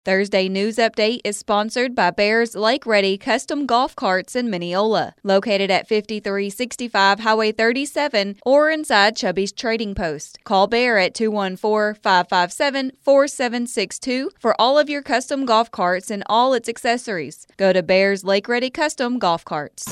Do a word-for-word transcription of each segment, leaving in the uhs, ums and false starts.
Thursday News Update is sponsored by Bears Lake Ready Custom Golf Carts in Mineola, located at fifty-three sixty-five Highway thirty-seven or inside Chubby's Trading Post. Call Bear at two one four, five five seven, four seven six two for all of your custom golf carts and all its accessories. Go to Bears Lake Ready Custom Golf Carts.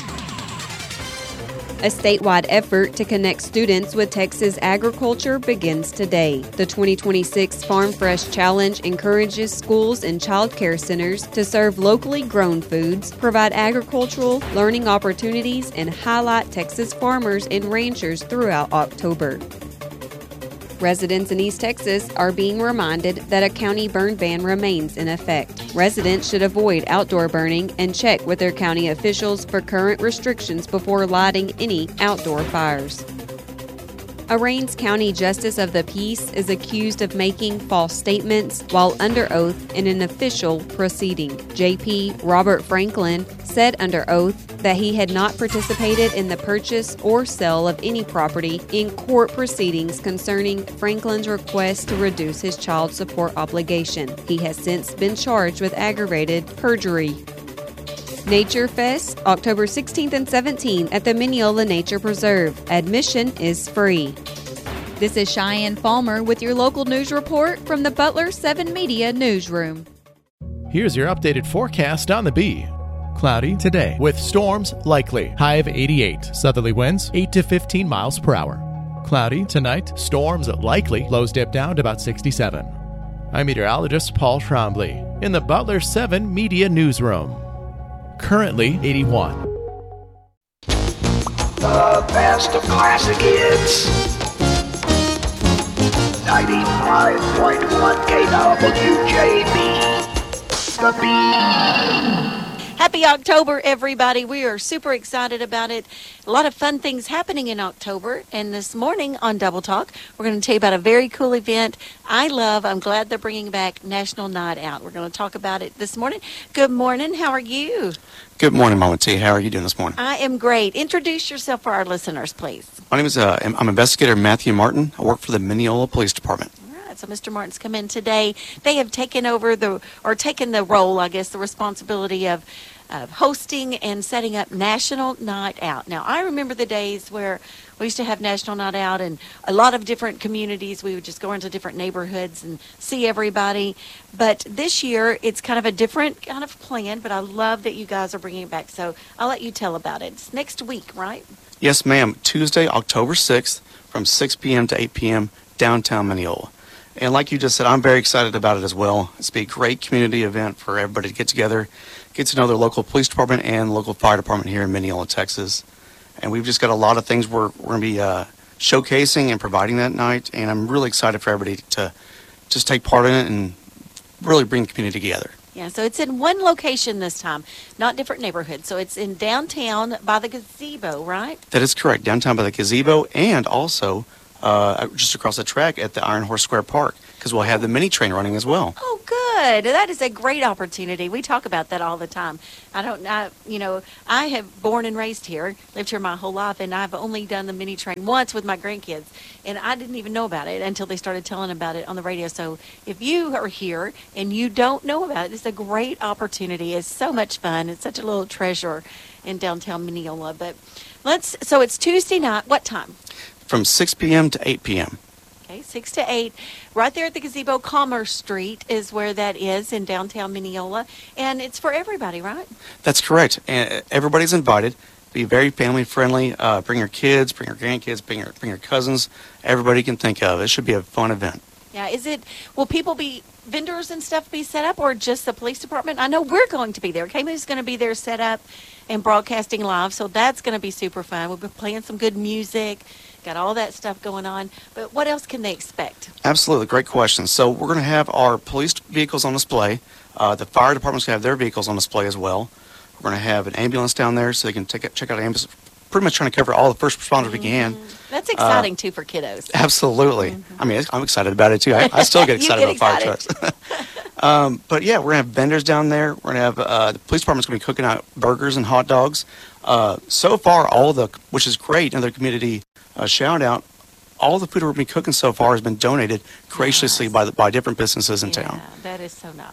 A statewide effort to connect students with Texas agriculture begins today. The twenty twenty-six Farm Fresh Challenge encourages schools and child care centers to serve locally grown foods, provide agricultural learning opportunities, and highlight Texas farmers and ranchers throughout October. Residents in East Texas are being reminded that a county burn ban remains in effect. Residents should avoid outdoor burning and check with their county officials for current restrictions before lighting any outdoor fires. A Rains County Justice of the Peace is accused of making false statements while under oath in an official proceeding. J P Robert Franklin said under oath that he had not participated in the purchase or sale of any property in court proceedings concerning Franklin's request to reduce his child support obligation. He has since been charged with aggravated perjury. Nature Fest, October sixteenth and seventeenth at the Mineola Nature Preserve. Admission is free. This is Cheyenne Falmer with your local news report from the Butler seven Media Newsroom. Here's your updated forecast on the Bee. Cloudy today with storms likely. High of eighty-eight. Southerly winds eight to fifteen miles per hour. Cloudy tonight. Storms likely. Lows dip down to about sixty-seven. I'm meteorologist Paul Trombley in the Butler seven Media Newsroom. Currently eighty-one. The best of classic hits. ninety-five point one K W J B. The Bee. Happy October, everybody. We are super excited about it. A lot of fun things happening in October. And this morning on Double Talk, we're going to tell you about a very cool event I love. I'm glad they're bringing back National Night Out. We're going to talk about it this morning. Good morning. How are you? Good morning, Mama T. How are you doing this morning? I am great. Introduce yourself for our listeners, please. My name is, uh, I'm investigator Matthew Martin. I work for the Mineola Police Department. So Mister Martin's come in today. They have taken over the, or taken the role, I guess, the responsibility of, of hosting and setting up National Night Out. Now, I remember the days where we used to have National Night Out in a lot of different communities. We would just go into different neighborhoods and see everybody. But this year, it's kind of a different kind of plan, but I love that you guys are bringing it back. So I'll let you tell about it. It's next week, right? Yes, ma'am. Tuesday, October sixth from six p.m. to eight p.m. downtown Mineola. And like you just said, I'm very excited about it as well. It's be a great community event for everybody to get together, get to know their local police department and local fire department here in Mineola, Texas. And we've just got a lot of things we're, we're going to be uh, showcasing and providing that night. And I'm really excited for everybody to just take part in it and really bring the community together. Yeah, so it's in one location this time, not different neighborhoods. So it's in downtown by the gazebo, right? That is correct. Downtown by the gazebo and also Uh, just across the track at the Iron Horse Square Park, because we'll have the mini train running as well. Oh, good. That is a great opportunity. We talk about that all the time. I don't, I, you know, I have born and raised here, lived here my whole life, and I've only done the mini train once with my grandkids, and I didn't even know about it until they started telling about it on the radio. So if you are here and you don't know about it, it's a great opportunity. It's so much fun. It's such a little treasure in downtown Mineola. But let's, so it's Tuesday night. What time? From six p.m. to eight p.m. Okay, six to eight. Right there at the gazebo, Commerce Street is where that is in downtown Mineola. And it's for everybody, right? That's correct. And everybody's invited. Be very family friendly. Uh, bring your kids, bring your grandkids, bring your, bring your cousins. Everybody can think of. It should be a fun event. Yeah, is it, will people be, vendors and stuff be set up or just the police department? I know we're going to be there. Kaylee's going to be there set up and broadcasting live, so that's going to be super fun. We'll be playing some good music. Got all that stuff going on. But what else can they expect? Absolutely. Great question. So we're going to have our police vehicles on display. Uh, the fire department's going to have their vehicles on display as well. We're going to have an ambulance down there so they can take, check out ambulance. Pretty much trying to cover all the first responders mm-hmm. we can. That's exciting, uh, too, for kiddos. Absolutely. Mm-hmm. I mean, I'm excited about it, too. I, I still get excited get about excited. fire trucks. um, but, yeah, we're going to have vendors down there. We're going to have uh, the police department's going to be cooking out burgers and hot dogs. Uh, so far, all the, which is great, another community uh, shout out, all the food we've been cooking so far has been donated graciously nice. by the, by different businesses in yeah, town. That is so nice.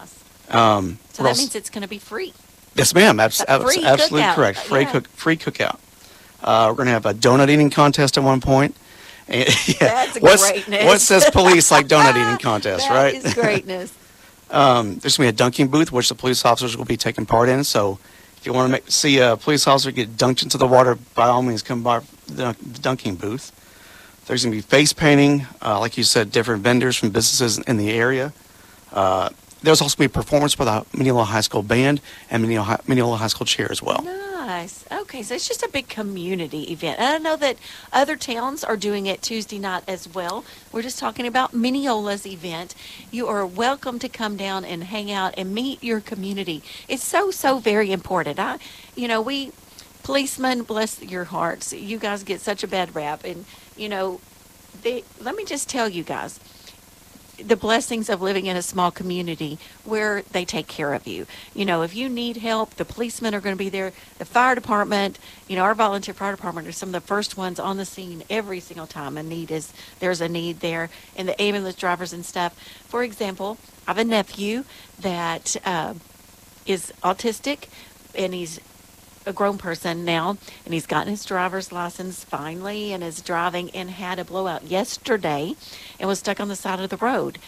Um, So we're that also- means it's going to be free. Yes, ma'am. Abs- A free abs- absolutely cookout. correct. Free Yeah. cook, free cookout. Uh, we're going to have a donut eating contest at one point. And, yeah, That's what's, greatness. what says police like donut eating contest, That right? is greatness. um, there's going to be a dunking booth, which the police officers will be taking part in. So if you want to make, see a police officer get dunked into the water, by all means, come by the dunking booth. There's going to be face painting, uh, like you said, different vendors from businesses in the area. Uh, there's also going to be a performance by the Mineola High School Band and Mineola High, Mineola High School Cheer as well. Nice. Okay, so it's just a big community event. And I know that other towns are doing it Tuesday night as well. We're just talking about Mineola's event. You are welcome to come down and hang out and meet your community. It's so, so very important. I, you know, we policemen, bless your hearts. You guys get such a bad rap. And, you know, they, let me just tell you guys, the blessings of living in a small community where they take care of you. You know, if you need help, the policemen are going to be there. The fire department, you know, our volunteer fire department are some of the first ones on the scene every single time a need is, there's a need there. And the ambulance drivers and stuff. For example, I have a nephew that uh, is autistic, and he's a grown person now, and he's gotten his driver's license finally and is driving, and had a blowout yesterday and was stuck on the side of the road.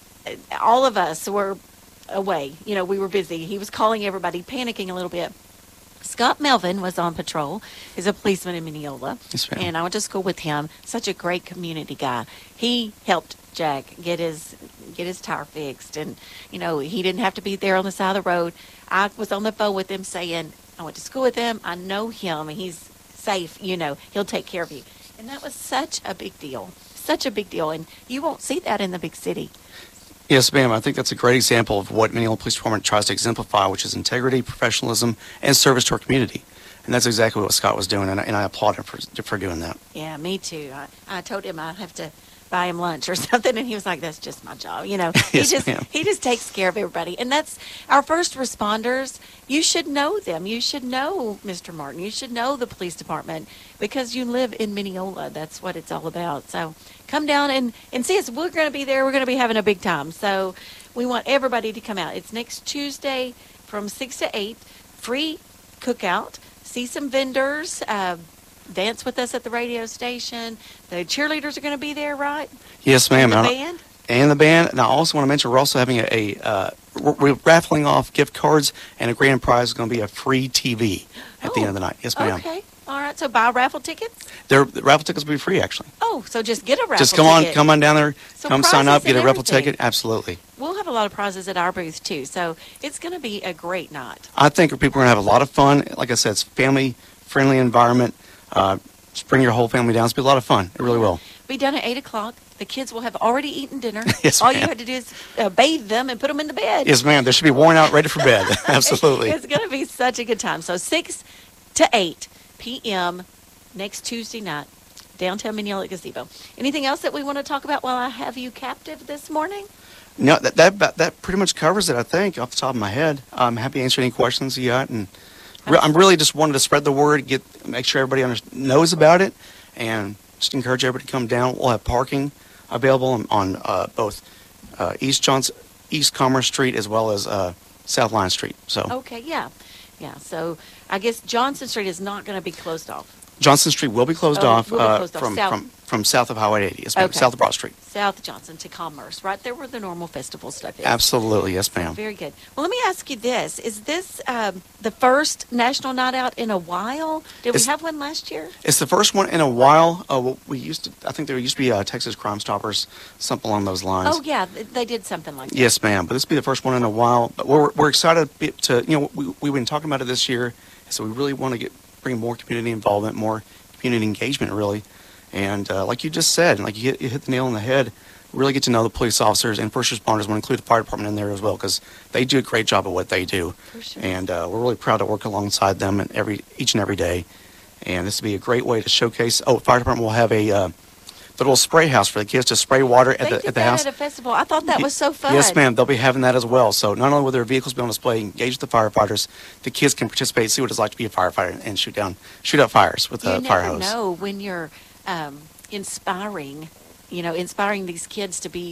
All of us were away. You know, we were busy. He was calling everybody, panicking a little bit. Scott Melvin was on patrol. He's a policeman in Mineola. Yes, ma'am. And I went to school with him. Such a great community guy. He helped Jack get his get his tire fixed, and you know, he didn't have to be there on the side of the road. I was on the phone with him saying, I went to school with him. I know him. He's safe. You know, he'll take care of you. And that was such a big deal. Such a big deal. And you won't see that in the big city. Yes, ma'am. I think that's a great example of what Mineola Police Department tries to exemplify, which is integrity, professionalism, and service to our community. And that's exactly what Scott was doing, and I, and I applaud him for, for doing that. Yeah, me too. I, I told him I'd have to buy him lunch or something, and he was like, that's just my job. You know, he Yes, just ma'am. he just takes care of everybody. And that's our first responders. You should know them. You should know Mister Martin. You should know the police department because you live in Mineola. That's what it's all about. So come down and, and see us. We're going to be there. We're going to be having a big time. So we want everybody to come out. It's next Tuesday from six to eight. Free cookout. See some vendors. Uh, dance with us at the radio station. The cheerleaders are going to be there, right? Yes, ma'am. And the And I- band? And the band. And I also want to mention we're also having a, a uh, we're, we're raffling off gift cards, and a grand prize is going to be a free T V at the Oh, end of the night. Yes, ma'am. Okay. All right. So buy raffle tickets? Their the raffle tickets will be free, actually. Oh, so just get a raffle Just come on, ticket. come on down there, So come sign up, prizes get a and raffle everything. ticket. Absolutely. We'll have a lot of prizes at our booth, too. So it's going to be a great night. I think people are going to have a lot of fun. Like I said, it's a family-friendly environment. Uh, just bring your whole family down. It's going to be a lot of fun. It really will. Be done at eight o'clock. The kids will have already eaten dinner. Yes, All you ma'am. have to do is uh, bathe them and put them in the bed. Yes, ma'am. They should be worn out, ready for bed. Absolutely. It's going to be such a good time. So six to eight p.m. next Tuesday night, downtown Mineola Gazebo. Anything else that we want to talk about while I have you captive this morning? No, that, that that that pretty much covers it. I think off the top of my head. I'm happy to answer any questions you got, and re- I'm really just wanting to spread the word, get make sure everybody under, knows about it, and just encourage everybody to come down. We'll have parking available on, on uh, both uh, East Johnson, East Commerce Street as well as uh, South Line Street. So Okay, yeah. Yeah, so I guess Johnson Street is not going to be closed off. Johnson Street will be closed Oh, off, will be uh, closed off. from, South. from from south of Highway eighty. Yes, ma'am. Okay. South of Broad Street. South Johnson to Commerce, right there where the normal festival stuff is. Absolutely, yes, ma'am. Very good. Well, let me ask you this. Is this um, the first National Night Out in a while? Did we It's- have one last year? It's the first one in a while. Uh, well, we used to, I think there used to be uh, Texas Crime Stoppers, something along those lines. Oh, yeah, th- they did something like that. Yes, ma'am. But this will be the first one in a while. But we're we're excited to, be- to you know we we've been talking about it this year, so we really want to get bring more community involvement, more community engagement, really. And uh, like you just said, and like you hit, you hit the nail on the head, really get to know the police officers and first responders. We'll include the fire department in there as well because they do a great job of what they do. For sure. And uh, we're really proud to work alongside them and every each and every day. And this will be a great way to showcase. Oh, fire department will have a uh, the little spray house for the kids to spray water at They the did at the that house. at a festival. I thought that was so fun. Yes, ma'am. They'll be having that as well. So not only will their vehicles be on display, engage the firefighters, the kids can participate, see what it's like to be a firefighter, and shoot down, shoot out fires with You a fire never hose. know when you're um, inspiring, you know, inspiring these kids to be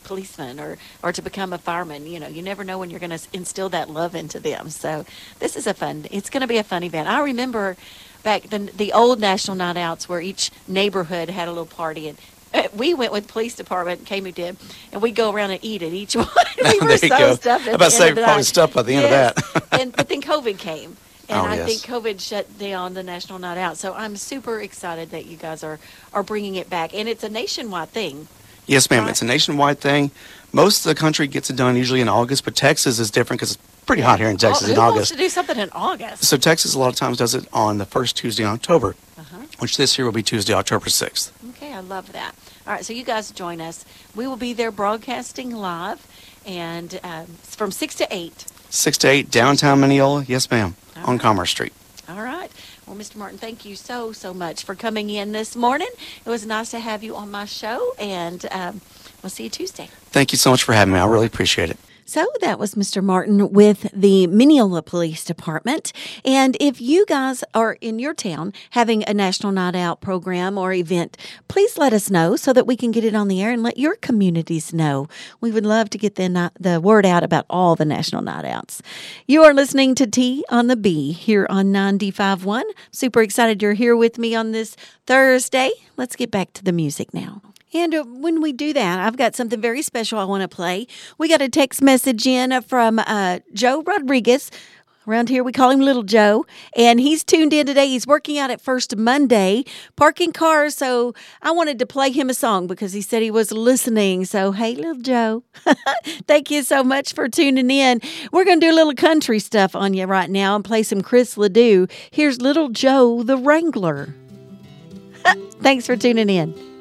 policeman or, or to become a fireman. You know, you never know when you're going to instill that love into them. So this is a fun, it's going to be a fun event. I remember back the, the old National Night Outs where each neighborhood had a little party, and uh, we went with the police department, K-Mu did, and we go around and eat at each one. We were there you so go. stuffed at I'm about the to say, end of the probably night. stuffed by the end Yes. of that. and But then COVID came. And Oh, I yes. think COVID shut down the National Night Out. So I'm super excited that you guys are, are bringing it back. And it's a nationwide thing. Yes, ma'am. Right. It's a nationwide thing. Most of the country gets it done usually in August, but Texas is different because it's pretty hot here in Texas oh, in who August. wants to do something in August? So Texas a lot of times does it on the first Tuesday in October, Uh-huh. which this year will be Tuesday, October sixth. Okay, I love that. All right, so you guys join us. We will be there broadcasting live and um, from six to eight. six to eight, downtown Mineola. Yes, ma'am, All on right. Commerce Street. All right. Well, Mister Martin, thank you so, so much for coming in this morning. It was nice to have you on my show, and um, we'll see you Tuesday. Thank you so much for having me. I really appreciate it. So that was Mister Martin with the Mineola Police Department. And if you guys are in your town having a National Night Out program or event, please let us know so that we can get it on the air and let your communities know. We would love to get the, ni- the word out about all the National Night Outs. You are listening to T on the B here on ninety-five point one. Super excited you're here with me on this Thursday. Let's get back to the music now. And uh, when we do that, I've got something very special I want to play. We got a text message in from uh, Joe Rodriguez. Around here, we call him Little Joe. And he's tuned in today. He's working out at First Monday, parking cars. So I wanted to play him a song because he said he was listening. So, hey, Little Joe, thank you so much for tuning in. We're going to do a little country stuff on you right now and play some Chris Ledoux. Here's Little Joe the Wrangler. Thanks for tuning in.